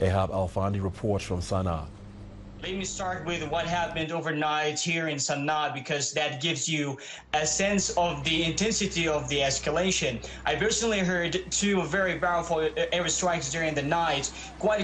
Ehab Alfandi reports from Sana'a. Let me start with what happened overnight here in Sana'a, because that gives you a sense of the intensity of the escalation. I personally heard two very powerful airstrikes during the night, quite